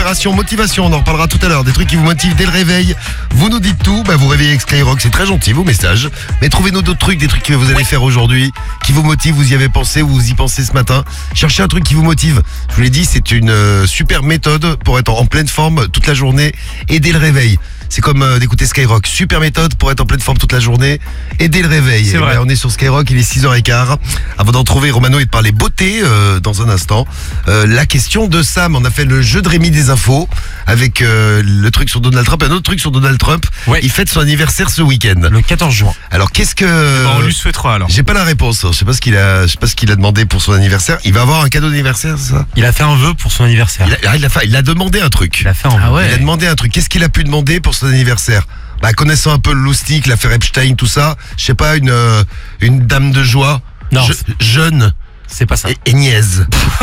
opération motivation, on en reparlera tout à l'heure. Des trucs qui vous motivent dès le réveil. Vous nous dites tout, vous réveillez avec Skyrock, c'est très gentil vos messages. Mais trouvez-nous d'autres trucs, des trucs que vous allez faire aujourd'hui, qui vous motivent, vous y avez pensé, vous y pensez ce matin. Cherchez un truc qui vous motive. Je vous l'ai dit, c'est une super méthode pour être en pleine forme toute la journée et dès le réveil. C'est comme d'écouter Skyrock. Super méthode pour être en pleine forme toute la journée et dès le réveil. C'est vrai. On est sur Skyrock, il est 6h15. Avant d'en trouver Romano et de parler beauté dans un instant. La question de Sam, on a fait le jeu de Rémi des infos avec le truc sur Donald Trump. Un autre truc sur Donald Trump. Ouais. Il fête son anniversaire ce week-end. Le 14 juin. Alors qu'est-ce que... On lui souhaitera alors. J'ai pas la réponse. Je sais pas ce qu'il a demandé pour son anniversaire. Il va avoir un cadeau d'anniversaire, c'est ça? Il a fait un vœu pour son anniversaire. Il a demandé un truc. Il a fait un vœu. Ah ouais. Il a demandé un truc. Qu'est-ce qu'il a pu demander pour son anniversaire? Connaissant un peu le loustic, l'affaire Epstein, tout ça, je sais pas, une dame de joie, Non. jeune C'est pas ça. et niaise.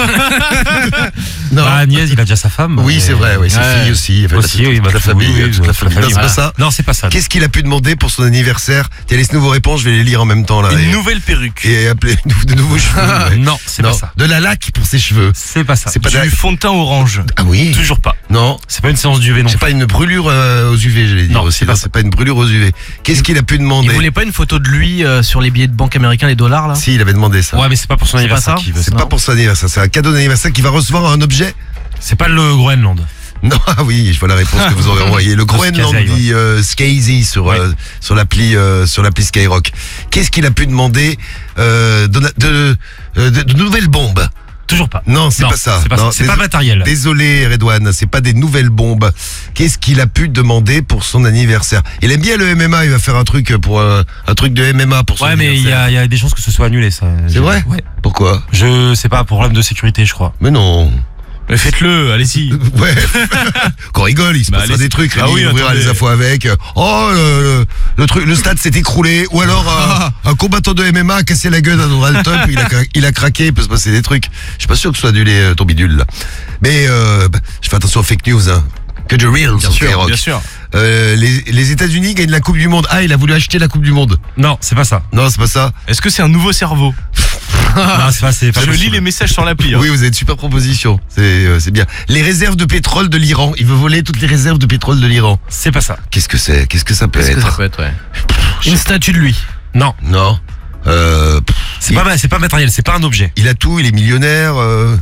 Non. Agnès, il a déjà sa femme. Oui, c'est vrai, oui, ses Ouais. filles aussi. Enfin, Aussi, toute oui, la famille. oui, Toute la famille. Non, c'est pas voilà. ça. Non, c'est pas ça. Qu'est-ce qu'il a pu demander pour son anniversaire? Tiens, laisse-nous vos réponses, je vais les lire en même temps là. Une nouvelle perruque. Et appeler de nouveaux cheveux. ouais. Non, c'est Non, pas ça. de la laque pour ses cheveux. C'est pas ça. C'est pas de la... Du fond de teint orange. Ah oui. Toujours pas. Non. C'est pas une séance d'UV non C'est plus. pas une brûlure aux UV, j'allais dire Non, aussi. c'est pas Non, ça. c'est pas une brûlure aux UV. Qu'est-ce qu'il a pu Il demander? voulait pas une photo de lui sur les billets de banque américains, les dollars là? Si, il avait demandé ça. Ouais, mais c'est pas pour son C'est pas anniversaire ça qu'il veut C'est ça. pas pour son anniversaire, c'est un cadeau d'anniversaire qui va recevoir un objet. C'est pas le Groenland. Non, ah oui, je vois la réponse que vous aurez envoyée. Le Groenland Skazy, dit Skazy sur l'appli Skyrock. Qu'est-ce qu'il a pu demander de nouvelles bombes? Toujours pas. Non, c'est pas ça. C'est pas, Non, ça. C'est pas matériel. Désolé Redouane, c'est pas des nouvelles bombes. Qu'est-ce qu'il a pu demander pour son anniversaire? Il aime bien le MMA, il va faire un truc pour un truc de MMA pour son Ouais, mais il anniversaire. y a des chances que ce soit annulé, ça. C'est vrai? Ouais. Pourquoi? Je sais pas, pour problème de sécurité, je crois. Mais non. Mais faites-le, allez-y. Ouais. Qu'on rigole, il se Bah, passera allez-y. des trucs. Ah Rémi, oui, il ouvrira attendez. les infos avec. Le stade s'est écroulé. Ou alors un combattant de MMA a cassé la gueule à Donald Trump. Il a craqué. Il peut se passer des trucs. Je suis pas sûr que ce soit annulé ton bidule là. Mais je fais attention aux fake news. Hein. Que du real sur Skyrock. Bien sûr. Les États-Unis gagnent la Coupe du Monde. Ah, il a voulu acheter la Coupe du Monde. Non, c'est pas ça. Non, c'est pas ça. Est-ce que c'est un nouveau cerveau? Non, c'est pas Je lis possible. les messages sur l'appli. Oui, vous avez une super proposition. C'est bien. Les réserves de pétrole de l'Iran. Il veut voler toutes les réserves de pétrole de l'Iran. C'est pas ça. Qu'est-ce que c'est? Qu'est-ce que ça peut être? peut être, ouais. Une statue de lui. Non. Non. C'est pas matériel, c'est pas un objet. Il a tout, il est millionnaire.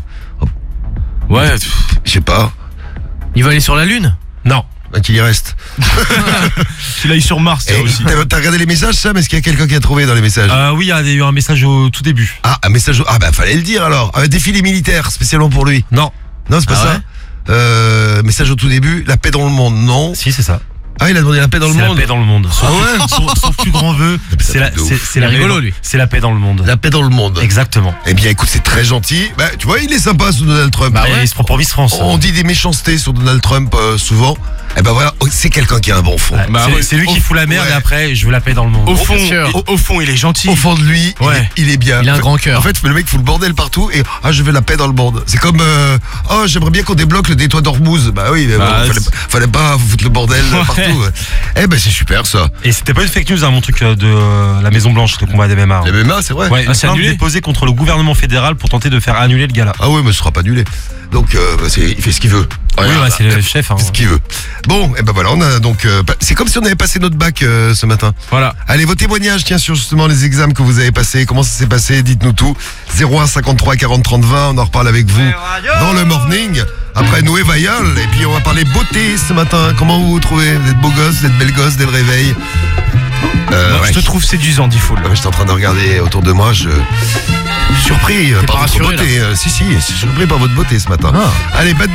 Ouais. Je sais pas. Il va aller sur la Lune? Non. Qu'il y reste. Qu'il aille sur Mars Et aussi. t'as regardé les messages, Sam? Est-ce qu'il y a quelqu'un qui a trouvé dans les messages? Oui, il y a eu un message au tout début. Ah, un message. Ah, fallait le dire alors. Un défilé militaire spécialement pour lui. Non. Non, c'est pas Ah ça. Message au tout début. La paix dans le monde. Non. Si, c'est ça. Ah, il a demandé la paix dans le C'est la monde. paix dans le monde. Ah ouais? Son plus grand vœu, c'est la, truc de ouf. c'est la Il est rigolo, paix dans- lui. C'est la paix dans le monde. La paix dans le monde. Exactement. Eh bien, écoute, c'est très gentil. Tu vois, il est sympa ce Donald Trump. Il se prend pour Miss France. On dit des méchancetés sur Donald Trump souvent. Eh ben voilà, c'est quelqu'un qui a un bon fond. Ouais, Bah c'est ouais. c'est lui qui fout la merde Ouais. et après, je veux la paix dans le monde. Au fond, Bien sûr. au fond, il est gentil. Au fond de lui, Ouais. il est bien. Il a un grand cœur. En fait, le mec fout le bordel partout et je veux la paix dans le monde. C'est comme j'aimerais bien qu'on débloque le détroit d'Ormuz. Bah oui, mais Bah, bon, fallait pas foutre le bordel partout. Ouais. Eh ben c'est super ça. Et c'était pas une fake news, hein, mon truc de la Maison Blanche, le combat des MMA. hein. Le MMA, c'est vrai. Ouais, Ah, c'est plainte annulé déposée contre le gouvernement fédéral pour tenter de faire annuler le gala. Ah ouais, mais ce sera pas annulé. Donc il fait ce qu'il veut. Oui, Regarde, ouais, c'est le chef. hein. il fait ce qu'il veut. Bon, et ben voilà, on a donc c'est comme si on avait passé notre bac ce matin. Voilà. Allez, vos témoignages, tiens, sur justement les examens que vous avez passés, comment ça s'est passé, dites-nous tout. 01 53 40 30 20, on en reparle avec vous dans le morning. Après Noé Vayal, et puis on va parler beauté ce matin. Comment vous vous trouvez? Vous êtes beau gosse, vous êtes belle gosse dès le réveil? Moi, Ouais. je te trouve séduisant, Diffoul. Ouais, j'étais en train de regarder autour de moi, je suis surpris par pas votre rassuré, beauté. Si, je suis surpris par votre beauté ce matin. Ah. Allez,